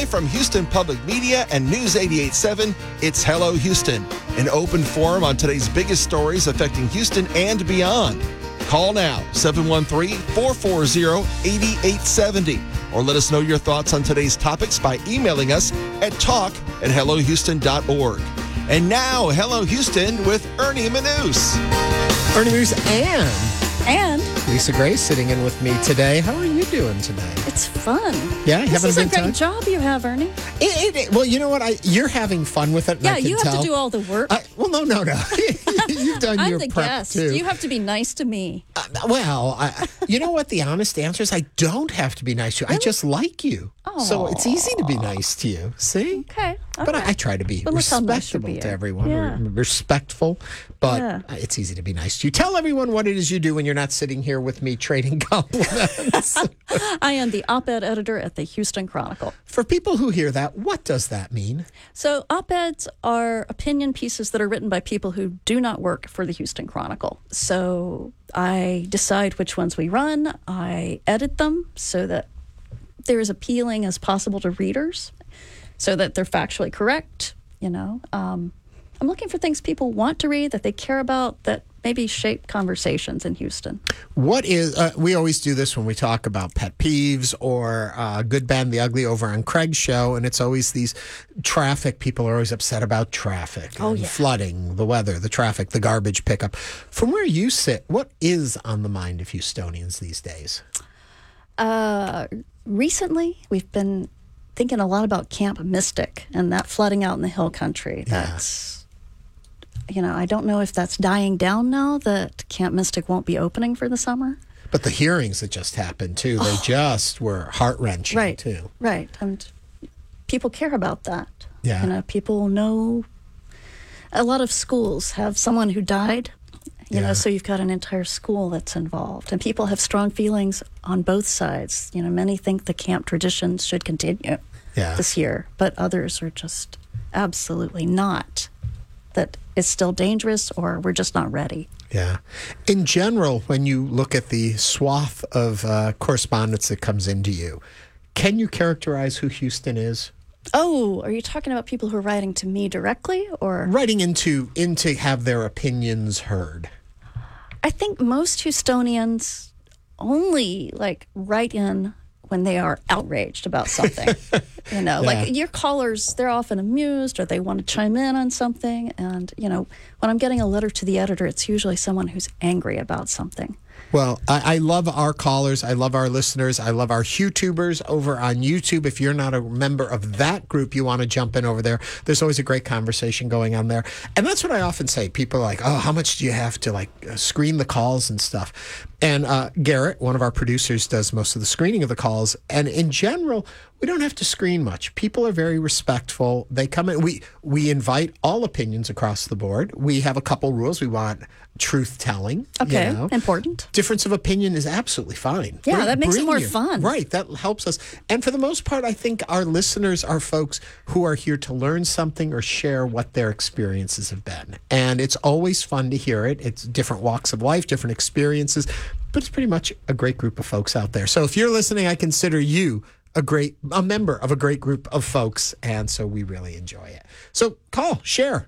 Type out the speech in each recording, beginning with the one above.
from Houston Public Media and News 88.7, it's Hello Houston, an open forum on today's biggest stories affecting Houston and beyond. Call now, 713-440-8870, or let us know your thoughts on today's topics by emailing us at talk@hellohouston.org. And now, Hello Houston with Ernie Manous. Ernie Manous And Lisa Gray sitting in with me today. How are you doing today? it's fun. Yeah, you This having is a a good great time? job you have, Ernie. Well, you know what? You're having fun with it. And Yeah, I can you have tell. to do all the work. Well, no. You've done I'm your the prep guest. too. You have to be nice to me. You know what? The honest answer is I don't have to be nice to you. I just like you. So it's easy to be nice to you. See? Okay. But I try to be But look how nice you're respectable being. to everyone. Yeah. Respectful, but Yeah. it's easy to be nice to you. Tell everyone what it is you do when you're not sitting here with me trading compliments. I am the op-ed editor at the Houston Chronicle. For people who hear that, what does that mean? So op-eds are opinion pieces that are written by people who do not work for the Houston Chronicle. So I decide which ones we run. I edit them so that they're as appealing as possible to readers, so that they're factually correct. I'm looking for things people want to read, that they care about, that maybe shape conversations in Houston. What is, we always do this when we talk about pet peeves or Good, Bad, and the Ugly over on Craig's show, and it's always these traffic. People are always upset about traffic, flooding, the weather, the traffic, the garbage pickup. From where you sit, what is on the mind of Houstonians these days? Recently, we've been thinking a lot about Camp Mystic and that flooding out in the hill country. That's, I don't know if that's dying down now that Camp Mystic won't be opening for the summer. But the hearings that just happened, too, they just were heart-wrenching, too. Right. And people care about that. Yeah. People know a lot of schools have someone who died. So you've got an entire school that's involved. And people have strong feelings on both sides. Many think the camp traditions should continue this year, but others are just absolutely not. That it's still dangerous or we're just not ready. Yeah. In general, when you look at the swath of correspondence that comes into you, can you characterize who Houston is? Oh, are you talking about people who are writing to me directly or? Writing into have their opinions heard. I think most Houstonians only write in when they are outraged about something. Like your callers, they're often amused or they want to chime in on something. And, when I'm getting a letter to the editor, it's usually someone who's angry about something. Well, I love our callers. I love our listeners. I love our YouTubers over on YouTube. If you're not a member of that group, you want to jump in over there. There's always a great conversation going on there. And that's what I often say. People are like, oh, how much do you have to screen the calls and stuff? And Garrett, one of our producers, does most of the screening of the calls. And in general, we don't have to screen much. People are very respectful. They come in. We invite all opinions across the board. We have a couple rules. We want truth telling. Okay, important. Difference of opinion is absolutely fine. Yeah, that makes it more fun. Right, that helps us. And for the most part, I think our listeners are folks who are here to learn something or share what their experiences have been. And it's always fun to hear it. It's different walks of life, different experiences, but it's pretty much a great group of folks out there. So if you're listening, I consider you a member of a great group of folks, and so we really enjoy it. So call, share,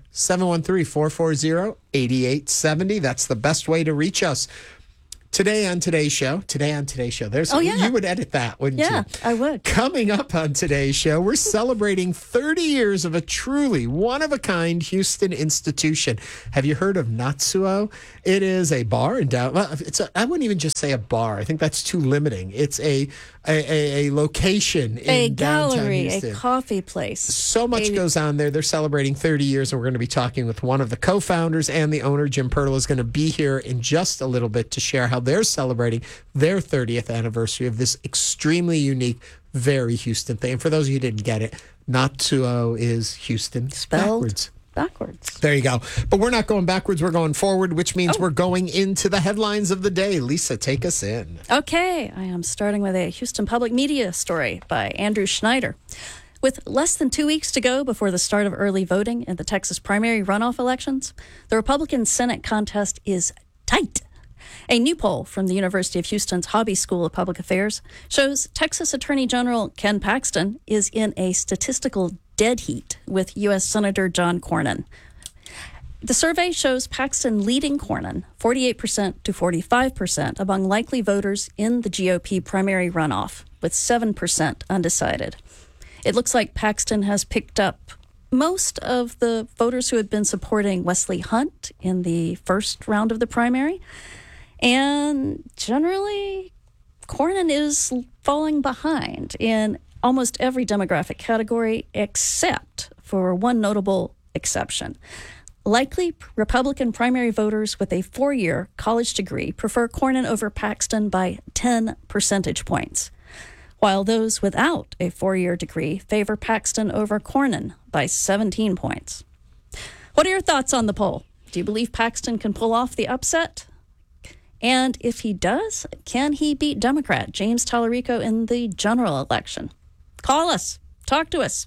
713-440-8870. That's the best way to reach us. Today on Today's Show, you would edit that, wouldn't you? Yeah, I would. Coming up on Today's Show, we're celebrating 30 years of a truly one-of-a-kind Houston institution. Have you heard of Natsuo? It is a bar in downtown. I wouldn't even just say a bar. I think that's too limiting. It's a location in downtown gallery, Houston. a coffee place. So much goes on there. They're celebrating 30 years, and we're going to be talking with one of the co-founders and the owner. Jim Pirtle is going to be here in just a little bit to share how they're celebrating their 30th anniversary of this extremely unique, very Houston thing. And for those of you who didn't get it, Natsuo is Houston spelled backwards. There you go. But we're not going backwards. We're going forward, which means we're going into the headlines of the day. Lisa, take us in. Okay. I am starting with a Houston Public Media story by Andrew Schneider. With less than 2 weeks to go before the start of early voting in the Texas primary runoff elections, the Republican Senate contest is tight. A new poll from the University of Houston's Hobby School of Public Affairs shows Texas Attorney General Ken Paxton is in a statistical dead heat with U.S. Senator John Cornyn. The survey shows Paxton leading Cornyn 48% to 45% among likely voters in the GOP primary runoff, with 7% undecided. It looks like Paxton has picked up most of the voters who had been supporting Wesley Hunt in the first round of the primary. And generally, Cornyn is falling behind in almost every demographic category except for one notable exception. Likely Republican primary voters with a 4-year college degree prefer Cornyn over Paxton by 10 percentage points, while those without a 4-year degree favor Paxton over Cornyn by 17 points. What are your thoughts on the poll? Do you believe Paxton can pull off the upset? And if he does, can he beat Democrat James Tallarico in the general election? Call us. Talk to us.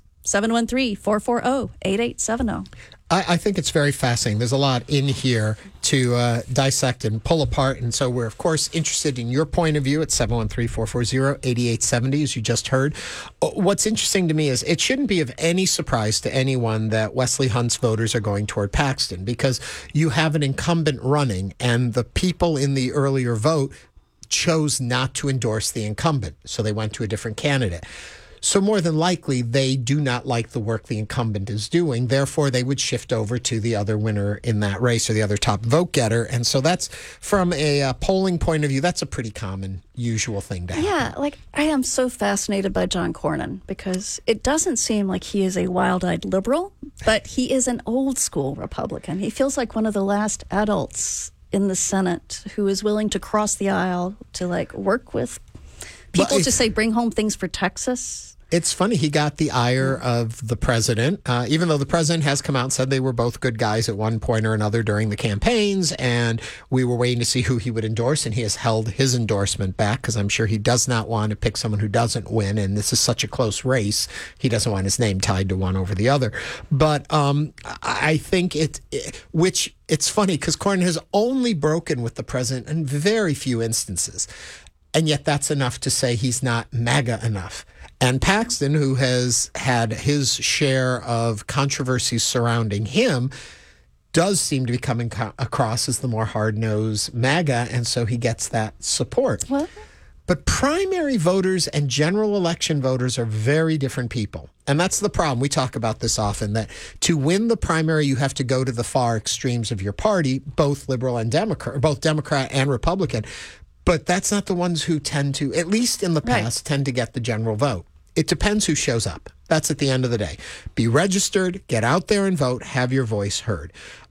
713-440-8870. I think it's very fascinating. There's a lot in here to dissect and pull apart. And so we're, of course, interested in your point of view at 713-440-8870, as you just heard. What's interesting to me is it shouldn't be of any surprise to anyone that Wesley Hunt's voters are going toward Paxton, because you have an incumbent running, and the people in the earlier vote chose not to endorse the incumbent. So they went to a different candidate. So more than likely, they do not like the work the incumbent is doing. Therefore, they would shift over to the other winner in that race or the other top vote getter. And so that's, from a polling point of view, that's a pretty common, usual thing to happen. Yeah, like I am so fascinated by John Cornyn because it doesn't seem like he is a wild-eyed liberal, but he is an old-school Republican. He feels like one of the last adults in the Senate who is willing to cross the aisle to work with people to say bring home things for Texas. It's funny, he got the ire of the president, even though the president has come out and said they were both good guys at one point or another during the campaigns, and we were waiting to see who he would endorse, and he has held his endorsement back because I'm sure he does not want to pick someone who doesn't win, and this is such a close race. He doesn't want his name tied to one over the other. But I think which it's funny because Cornyn has only broken with the president in very few instances, and yet that's enough to say he's not MAGA enough. And Paxton, who has had his share of controversies surrounding him, does seem to be coming across as the more hard-nosed MAGA, and so he gets that support. What? But primary voters and general election voters are very different people. And that's the problem. We talk about this often, that to win the primary, you have to go to the far extremes of your party, both liberal and Democrat, both Democrat and Republican. But that's not the ones who tend to, at least in the past, tend to get the general vote. It depends who shows up. That's at the end of the day. Be registered, get out there and vote, have your voice heard.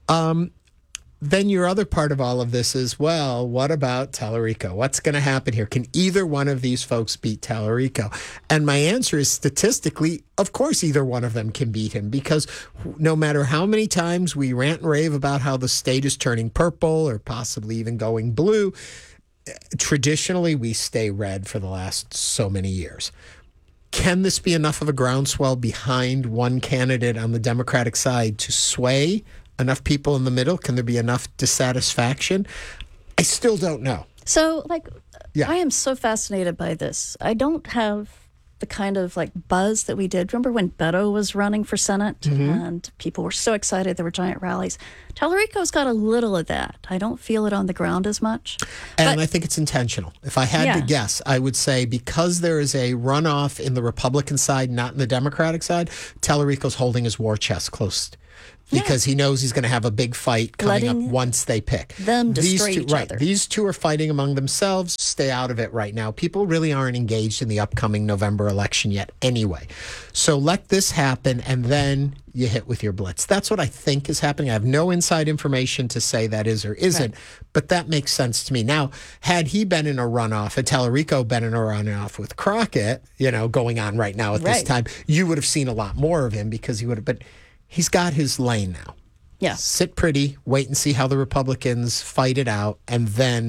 Then your other part of all of this is, well, what about Tallarico? What's going to happen here? Can either one of these folks beat Tallarico? And my answer is statistically, of course, either one of them can beat him, because no matter how many times we rant and rave about how the state is turning purple or possibly even going blue, traditionally, we stay red for the last so many years. Can this be enough of a groundswell behind one candidate on the Democratic side to sway enough people in the middle? Can there be enough dissatisfaction? I still don't know. So, I am so fascinated by this. I don't have the kind of buzz that we did. Remember when Beto was running for Senate and people were so excited, there were giant rallies. Tallarico's got a little of that. I don't feel it on the ground as much. And I think it's intentional. If I had to guess, I would say because there is a runoff in the Republican side, not in the Democratic side, Tallarico's holding his war chest close. Because he knows he's going to have a big fight coming up once they pick. Them destroy each other. These two are fighting among themselves. Stay out of it right now. People really aren't engaged in the upcoming November election yet anyway. So let this happen, and then you hit with your blitz. That's what I think is happening. I have no inside information to say that is or isn't, but that makes sense to me. Now, had he been in a runoff, had Tallarico been in a runoff with Crockett, going on right now at this time, you would have seen a lot more of him because he would have, but he's got his lane now. Yeah. Sit pretty, wait and see how the Republicans fight it out, and then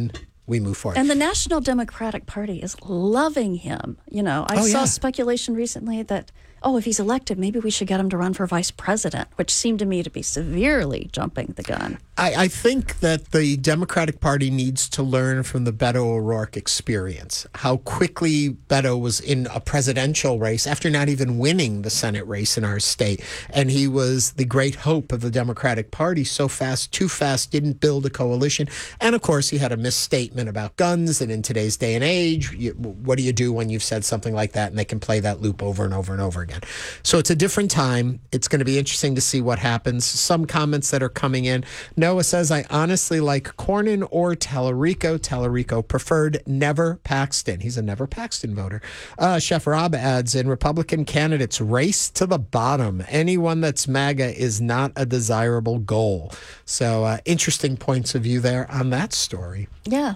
we move forward. And the National Democratic Party is loving him. You know, I saw speculation recently that, if he's elected, maybe we should get him to run for vice president, which seemed to me to be severely jumping the gun. I think that the Democratic Party needs to learn from the Beto O'Rourke experience, how quickly Beto was in a presidential race after not even winning the Senate race in our state. And he was the great hope of the Democratic Party so fast, too fast, didn't build a coalition. And of course, he had a misstatement about guns. And in today's day and age, what do you do when you've said something like that? And they can play that loop over and over and over again. So it's a different time. It's going to be interesting to see what happens. Some comments that are coming in. Noah says, I honestly like Cornyn or Tallarico. Tallarico preferred, never Paxton. He's a never Paxton voter. Chef Rob adds in, Republican candidates race to the bottom. Anyone that's MAGA is not a desirable goal. So interesting points of view there on that story. Yeah.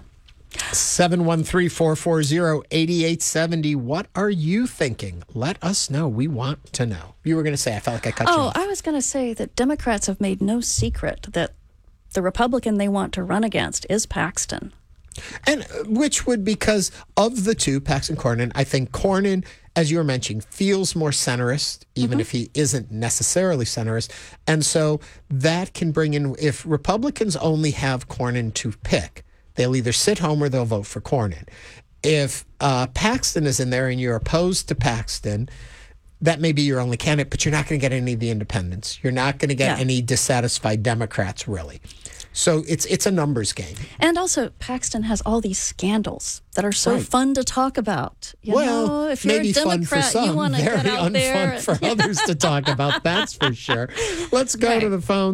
713-440-8870. What are you thinking? Let us know. We want to know. You were going to say, I felt like I cut you off. I was going to say that Democrats have made no secret that the Republican they want to run against is Paxton. And which would, because of the two, Paxton Cornyn, I think Cornyn, as you were mentioning, feels more centrist, even if he isn't necessarily centrist. And so that can bring in, if Republicans only have Cornyn to pick, they'll either sit home or they'll vote for Cornyn. If Paxton is in there and you're opposed to Paxton, that may be your only candidate, but you're not going to get any of the independents. You're not going to get any dissatisfied Democrats, really. So it's a numbers game. And also, Paxton has all these scandals that are so fun to talk about. You know, if you're maybe a Democrat, fun for some, you want to very get out there. unfun for others to talk about, that's for sure. Let's go to the phone,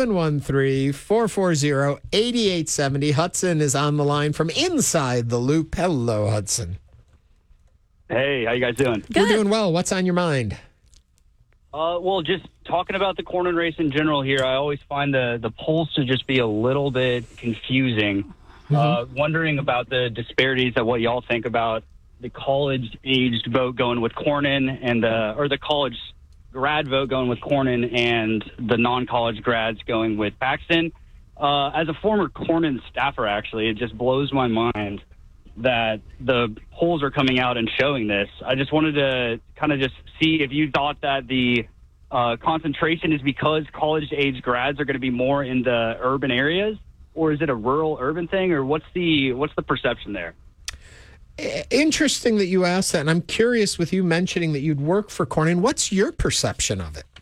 713-440-8870. Hudson is on the line from Inside the Loop. Hello, Hudson. Hey, how you guys doing? Good. We're doing well. What's on your mind? Well, just talking about the Cornyn race in general here, I always find the polls to just be a little bit confusing. Wondering about the disparities of what y'all think about the college-aged vote going with Cornyn and the college grad vote going with Cornyn and the non-college grads going with Paxton. As a former Cornyn staffer, actually, it just blows my mind that the polls are coming out and showing this. I just wanted to kind of just see if you thought that the concentration is because college-age grads are going to be more in the urban areas, or is it a rural-urban thing, or what's the perception there? Interesting that you asked that, and I'm curious with you mentioning that you'd work for Cornyn. What's your perception of it?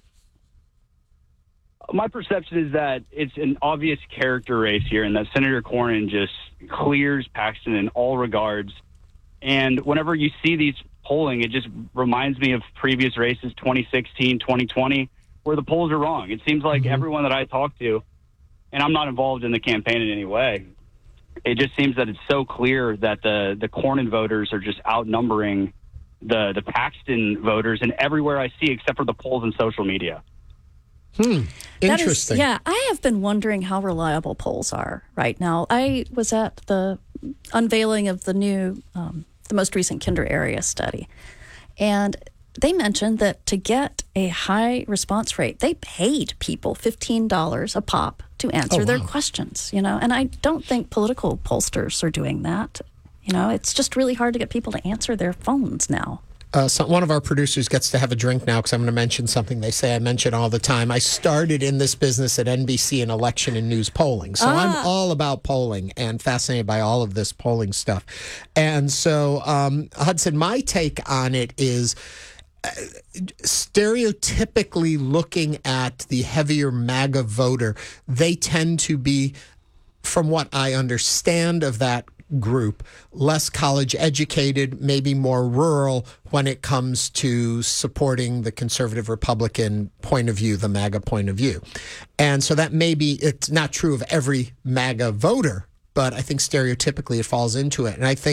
My perception is that it's an obvious character race here, and that Senator Cornyn just clears Paxton in all regards. And whenever you see these polling, it just reminds me of previous races, 2016, 2020, where the polls are wrong. It seems like everyone that I talk to, and I'm not involved in the campaign in any way, it just seems that it's so clear that the Cornyn voters are just outnumbering the Paxton voters and everywhere I see except for the polls and social media. Interesting. I have been wondering how reliable polls are right now. I was at the unveiling of the new, the most recent Kinder area study, and they mentioned that to get a high response rate, they paid people $15 a pop to answer their questions, and I don't think political pollsters are doing that. It's just really hard to get people to answer their phones now. So one of our producers gets to have a drink now because I'm going to mention something they say I mention all the time. I started in this business at NBC in election and news polling. So I'm all about polling and fascinated by all of this polling stuff. And so, Hudson, my take on it is stereotypically looking at the heavier MAGA voter, they tend to be, from what I understand of that group, less college educated, maybe more rural when it comes to supporting the conservative Republican point of view, the MAGA point of view. And so that maybe it's not true of every MAGA voter, but I think stereotypically it falls into it. And I think